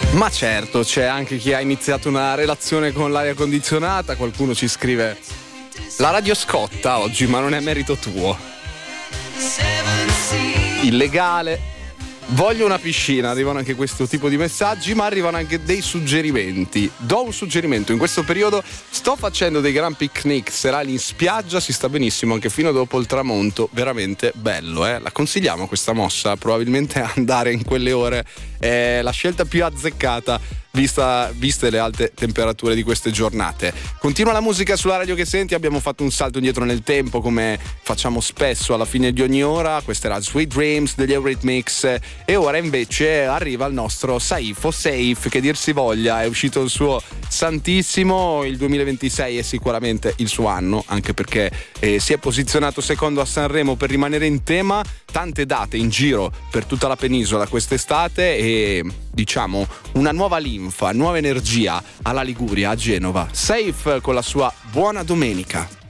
Ma certo, c'è anche chi ha iniziato una relazione con l'aria condizionata, qualcuno ci scrive: la radio scotta oggi, ma non è merito tuo. Illegale. Voglio una piscina, arrivano anche questo tipo di messaggi, ma arrivano anche dei suggerimenti. Do un suggerimento: in questo periodo sto facendo dei gran picnic serali in spiaggia, si sta benissimo anche fino dopo il tramonto, veramente bello, La consigliamo questa mossa, probabilmente andare in quelle ore è la scelta più azzeccata viste le alte temperature di queste giornate. Continua la musica sulla radio che senti, abbiamo fatto un salto indietro nel tempo come facciamo spesso alla fine di ogni ora. Questa era Sweet Dreams degli Eurythmics e ora invece arriva il nostro Saif o Safe, che dir si voglia, è uscito il suo Santissimo. Il 2026 è sicuramente il suo anno, anche perché si è posizionato secondo a Sanremo per rimanere in tema. Tante date in giro per tutta la penisola quest'estate e diciamo una nuova linfa, nuova energia alla Liguria, a Genova. Safe con la sua Buona Domenica.